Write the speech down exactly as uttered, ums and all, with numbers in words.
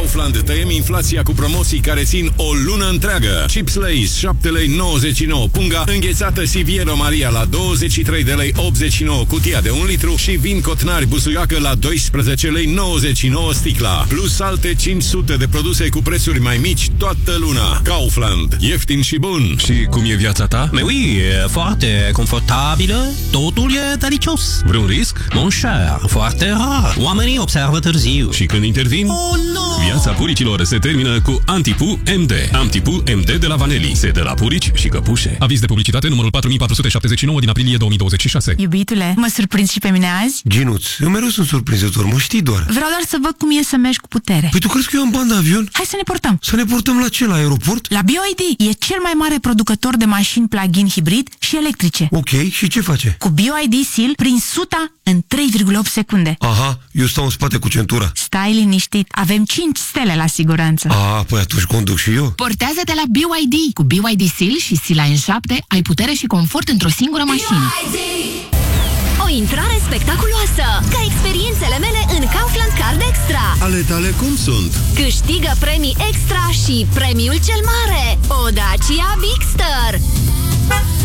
Kaufland tăiem inflația cu promoții care țin o lună întreagă. Chips Lay's șapte lei nouăzeci și nouă punga, înghețată Siviero Maria la douăzeci și trei de lei optzeci și nouă cutia de un litru și vin Cotnari Busuioacă la doisprezece lei nouăzeci și nouă sticla. Plus alte cinci sute de produse cu prețuri mai mici toată luna. Kaufland. Ieftin și bun. Și cum e viața ta? Mais oui, e foarte confortabilă, totul e delicios. Vreun risc? Mon cher, foarte rar. Oamenii observă târziu. Și când intervin? Oh, no! Viața puricilor se termină cu Antipu M D. Antipu M D de la Vaneli. Se dă la purici și căpușe. Aviz de publicitate numărul patru mii patru sute șaptezeci și nouă din aprilie două mii douăzeci și șase. Iubitule, mă surprinzi și pe mine azi? Ginuț, eu mereu sunt surprinzător, mă știi doar. Vreau doar să văd cum e să mergi cu putere. Păi tu crezi că eu am bani de avion? Hai să ne portăm. Să ne portăm la ce, la aeroport? La B Y D. E cel mai mare producător de mașini plug-in hibrid și electrice. Ok, și ce face? Cu B Y D Seal prin suta în trei virgulă opt secunde. Aha, eu stau în spate cu centura. Stai liniștit, avem cinci stele la siguranță. Ah, păi atunci conduc și eu. Portează-te la B Y D. Cu B Y D Seal și Seal N șapte ai putere și confort într-o singură mașină. O intrare spectaculoasă, ca experiențele mele în Kaufland Card Extra. Ale tale cum sunt? Câștigă premii extra și premiul cel mare, o Dacia Bigster.